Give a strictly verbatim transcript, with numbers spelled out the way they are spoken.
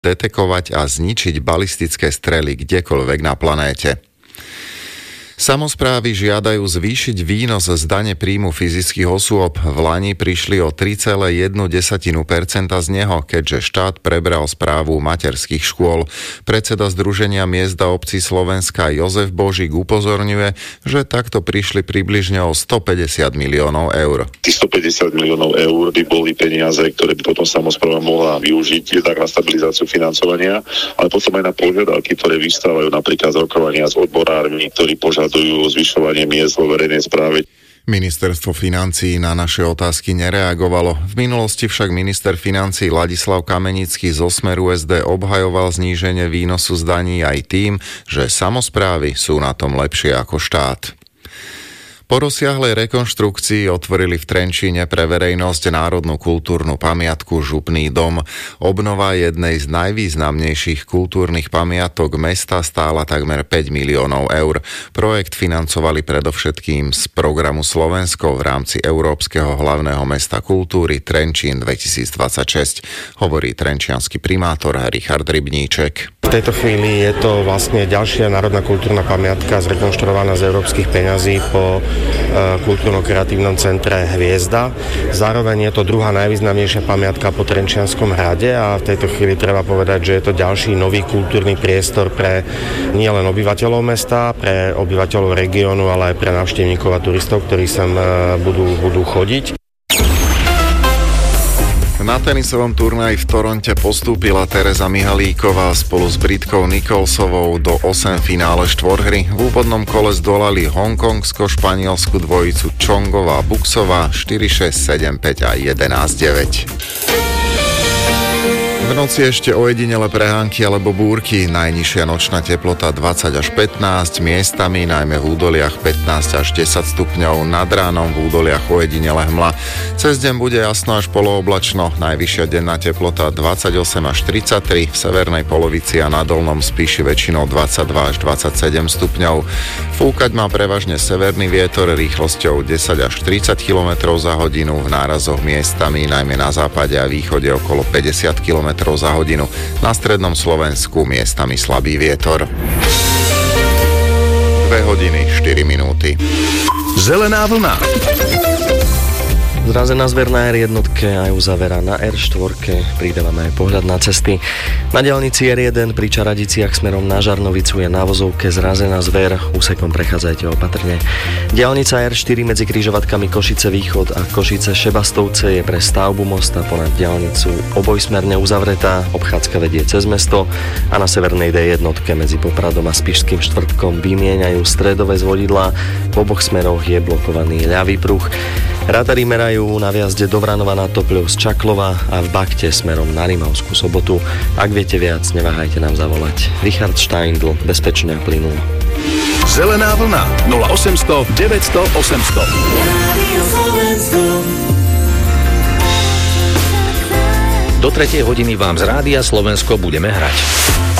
detekovať a zničiť balistické strely kdekoľvek na planéte. Samosprávy žiadajú zvýšiť výnos z dane príjmu fyzických osôb. V lani prišli o tri celé jedna percenta z neho, keďže štát prebral správu materských škôl. Predseda Združenia miest a obcí Slovenska Jozef Božík upozorňuje, že takto prišli približne o stopäťdesiat miliónov eur. Tí stopäťdesiat miliónov eur by boli peniaze, ktoré by potom samospráva mohla využiť tak na stabilizáciu financovania, ale potom aj na požiadavky, ktoré vystávajú napríklad z rokovania s odborármi, ktorí požadujú zvyšovanie miest vo verejnej správe. Ministerstvo financií na naše otázky nereagovalo. V minulosti však minister financií Ladislav Kamenický zo Smeru es dé obhajoval zníženie výnosu z daní aj tým, že samosprávy sú na tom lepšie ako štát. Po rozsiahlej rekonštrukcii otvorili v Trenčíne pre verejnosť národnú kultúrnu pamiatku Župný dom. Obnova jednej z najvýznamnejších kultúrnych pamiatok mesta stála takmer päť miliónov eur. Projekt financovali predovšetkým z programu Slovensko v rámci Európskeho hlavného mesta kultúry Trenčín dvetisícdvadsaťšesť, hovorí trenčiansky primátor Richard Rybníček. V tejto chvíli je to vlastne ďalšia národná kultúrna pamiatka zrekonštruovaná z európskych peňazí po kultúrno-kreatívnom centre Hviezda. Zároveň je to druhá najvýznamnejšia pamiatka po Trenčianskom hrade a v tejto chvíli treba povedať, že je to ďalší nový kultúrny priestor pre nielen obyvateľov mesta, pre obyvateľov regiónu, ale aj pre návštevníkov a turistov, ktorí sem budú, budú chodiť. Na tenisovom turnaji v Toronte postúpila Tereza Mihalíková spolu s Britkou Nicholsovou do osem finále štvorhry. V úvodnom kole zdolali hongkongsko-španielsku dvojicu Čongová Buksová štyri šesť, sedem päť a jedenásť deväť. V noci ešte ojedinele prehánky alebo búrky, najnižšia nočná teplota dvadsať až pätnásť, miestami najmä v údoliach pätnásť až desať stupňov, nad ránom v údoliach ojedinele hmla. Cez deň bude jasno až polooblačno, najvyššia denná teplota dvadsaťosem až tridsaťtri, v severnej polovici a na dolnom Spiši väčšinou dvadsaťdva až dvadsaťsedem stupňov. Fúkať má prevažne severný vietor rýchlosťou desať až tridsať kilometrov za hodinu, v nárazoch miestami najmä na západe a východe okolo päťdesiat kilometrov za hodinu. Na strednom Slovensku miestami slabý vietor. dve hodiny štyri minúty. Zelená vlna. Zrazená zver na er jednotke aj uzavera na er štyri, pridávame aj pohľad na cesty. Na diaľnici er jeden pri Čaradiciach smerom na Žarnovicu je na vozovke zrazená zver, úsekom prechádzajte opatrne. Diaľnica er štyri medzi križovatkami Košice Východ a Košice Šebastovce je pre stavbu mosta ponad diaľnicu obojsmerne uzavretá, obchádzka vedie cez mesto a na severnej dé jednotke medzi Popradom a Spišským štvrtkom vymieňajú stredové zvodidlá, v oboch smeroch je blokovaný ľavý pruh. Radary merajú na viazde do Vranova nad Topľou z Čaklova a v Bakte smerom na Rimavskú Sobotu. Ak viete viac, neváhajte nám zavolať. Richard Steindl, bezpečne a plynulo. Zelená vlna nula osemsto deväťsto osemsto. Do tretej hodiny vám z Rádia Slovensko budeme hrať.